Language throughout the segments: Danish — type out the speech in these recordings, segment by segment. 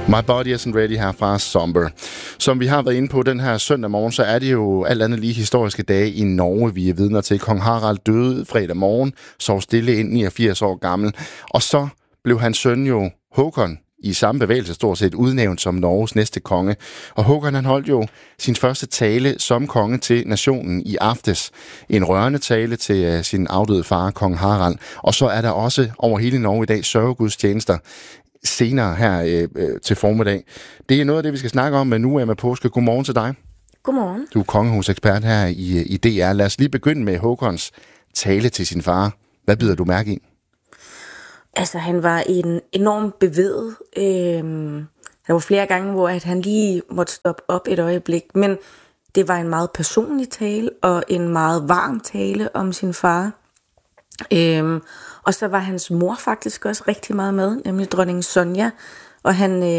My Body Isn't Ready her fra Somber. Som vi har været inde på den her søndag morgen, så er det jo alt andet lige historiske dage i Norge, vi er vidner til. Kong Harald døde fredag morgen, sov stille ind 89 år gammel. Og så blev hans søn jo Håkon i samme bevægelse stort set udnævnt som Norges næste konge. Og Håkon han holdt jo sin første tale som konge til nationen i aftes. En rørende tale til sin afdøde far, kong Harald. Og så er der også over hele Norge i dag sørgegudstjenester senere her til formiddag. Det er noget af det, vi skal snakke om med nu, Emma Paaske. Godmorgen til dig. Godmorgen. Du er kongehusekspert her i DR. Lad os lige begynde med Håkons tale til sin far. Hvad bider du mærke i? Altså, han var en enorm bevæget. Der var flere gange, hvor at han lige måtte stoppe op et øjeblik, men det var en meget personlig tale og en meget varm tale om sin far. Og så var hans mor faktisk også rigtig meget med, nemlig dronning Sonja. Og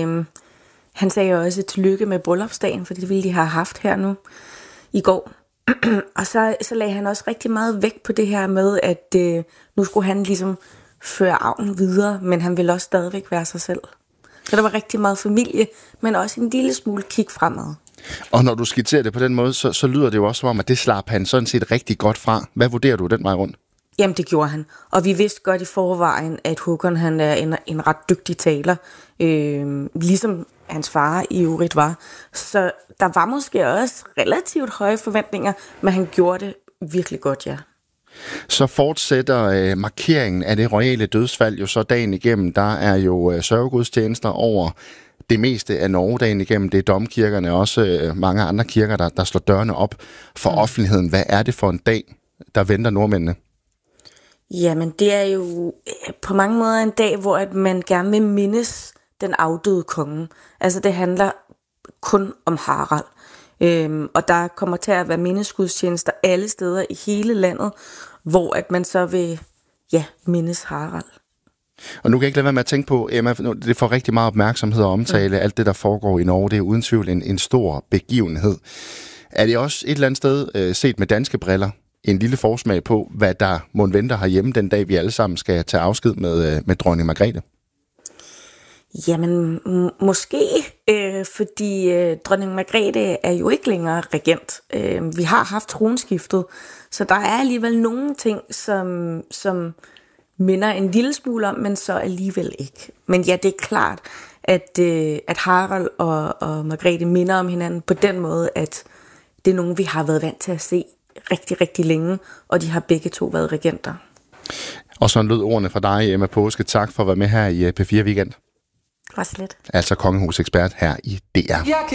han sagde jo også tillykke med bryllupsdagen, for det ville de have haft her nu i går. Og så lagde han også rigtig meget vægt på det her med, at nu skulle han ligesom føre arven videre, men han ville også stadigvæk være sig selv. Så der var rigtig meget familie, men også en lille smule kig fremad. Og når du skitserer det på den måde, så lyder det jo også som om, at det slap han sådan set rigtig godt fra. Hvad vurderer du den vej rundt? Jamen, det gjorde han. Og vi vidste godt i forvejen, at Håkon han er en ret dygtig taler, ligesom hans far i øvrigt var. Så der var måske også relativt høje forventninger, men han gjorde det virkelig godt, ja. Så fortsætter markeringen af det royale dødsfald jo så dagen igennem. Der er jo sørgegudstjenester over det meste af Norge dagen igennem. Det er domkirkerne og også mange andre kirker, der slår dørene op for offentligheden. Hvad er det for en dag, der venter nordmændene? Jamen, det er jo på mange måder en dag, hvor at man gerne vil mindes den afdøde konge. Altså, det handler kun om Harald. Og der kommer til at være mindesgudstjenester alle steder i hele landet, hvor at man så vil, mindes Harald. Og nu kan jeg ikke lade være med at tænke på, Emma, det får rigtig meget opmærksomhed og omtale. Alt det, der foregår i Norge, det er uden tvivl en stor begivenhed. Er det også et eller andet sted, set med danske briller, en lille forsmag på, hvad der må vente herhjemme den dag, vi alle sammen skal tage afsked med dronning Margrethe? Jamen, måske, fordi dronning Margrethe er jo ikke længere regent. Vi har haft tronskiftet, så der er alligevel nogle ting, som minder en lille smule om, men så alligevel ikke. Men ja, det er klart, at Harald og Margrethe minder om hinanden på den måde, at det er nogen, vi har været vant til at se rigtig, rigtig længe, og de har begge to været regenter. Og så lød ordene fra dig, Emma Paaske. Tak for at være med her i P4 Weekend. Det var så lidt. Altså kongehusekspert her i DR.